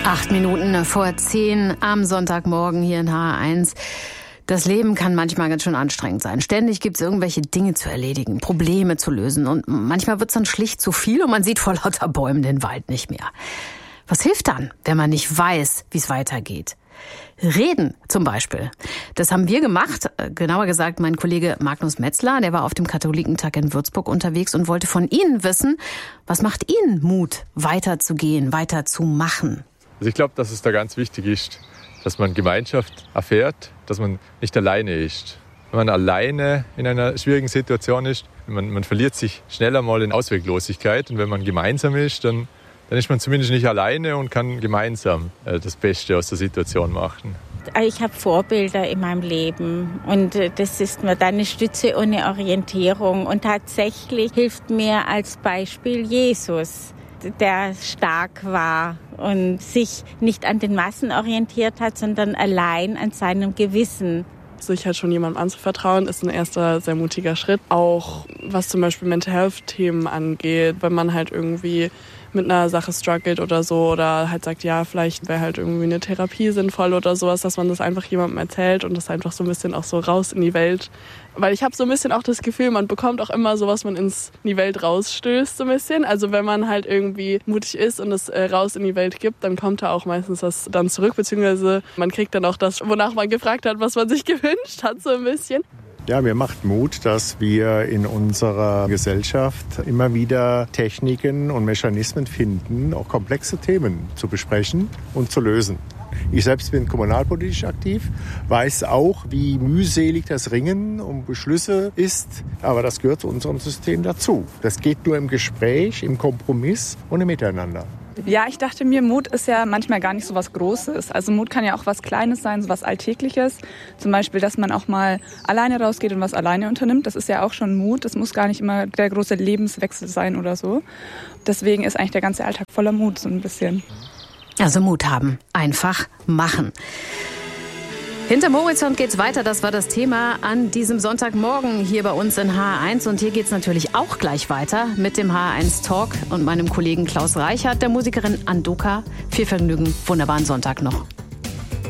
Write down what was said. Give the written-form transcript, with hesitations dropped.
8:08 am Sonntagmorgen hier in HR1. Das Leben kann manchmal ganz schön anstrengend sein. Ständig gibt es irgendwelche Dinge zu erledigen, Probleme zu lösen. Und manchmal wird es dann schlicht zu viel und man sieht vor lauter Bäumen den Wald nicht mehr. Was hilft dann, wenn man nicht weiß, wie es weitergeht? Reden zum Beispiel. Das haben wir gemacht. Genauer gesagt, mein Kollege Magnus Metzler, der war auf dem Katholikentag in Würzburg unterwegs und wollte von Ihnen wissen, was macht Ihnen Mut, weiterzugehen, weiterzumachen? Also ich glaube, dass es da ganz wichtig ist, dass man Gemeinschaft erfährt, dass man nicht alleine ist. Wenn man alleine in einer schwierigen Situation ist, man verliert sich schneller mal in Ausweglosigkeit. Und wenn man gemeinsam ist, dann ist man zumindest nicht alleine und kann gemeinsam das Beste aus der Situation machen. Ich habe Vorbilder in meinem Leben und das ist mir dann eine Stütze und eine Orientierung. Und tatsächlich hilft mir als Beispiel Jesus, der stark war und sich nicht an den Massen orientiert hat, sondern allein an seinem Gewissen. Sich halt schon jemandem anzuvertrauen, ist ein erster sehr mutiger Schritt. Auch was zum Beispiel Mental Health-Themen angeht, wenn man halt irgendwie mit einer Sache struggelt oder so oder halt sagt, ja, vielleicht wäre halt irgendwie eine Therapie sinnvoll oder sowas, dass man das einfach jemandem erzählt und das einfach so ein bisschen auch so raus in die Welt. Weil ich habe so ein bisschen auch das Gefühl, man bekommt auch immer so, was man in die Welt rausstößt so ein bisschen. Also wenn man halt irgendwie mutig ist und es raus in die Welt gibt, dann kommt da auch meistens das dann zurück, beziehungsweise man kriegt dann auch das, wonach man gefragt hat, was man sich gewünscht hat, so ein bisschen. Ja, mir macht Mut, dass wir in unserer Gesellschaft immer wieder Techniken und Mechanismen finden, auch komplexe Themen zu besprechen und zu lösen. Ich selbst bin kommunalpolitisch aktiv, weiß auch, wie mühselig das Ringen um Beschlüsse ist, aber das gehört zu unserem System dazu. Das geht nur im Gespräch, im Kompromiss und im Miteinander. Ja, ich dachte mir, Mut ist ja manchmal gar nicht so was Großes. Also Mut kann ja auch was Kleines sein, so was Alltägliches. Zum Beispiel, dass man auch mal alleine rausgeht und was alleine unternimmt. Das ist ja auch schon Mut. Das muss gar nicht immer der große Lebenswechsel sein oder so. Deswegen ist eigentlich der ganze Alltag voller Mut, so ein bisschen. Also Mut haben, einfach machen. Hinterm Horizont geht's weiter, das war das Thema an diesem Sonntagmorgen hier bei uns in HR1. Und hier geht's natürlich auch gleich weiter mit dem HR1 Talk und meinem Kollegen Klaus Reichert, der Musikerin Andoka. Viel Vergnügen, wunderbaren Sonntag noch.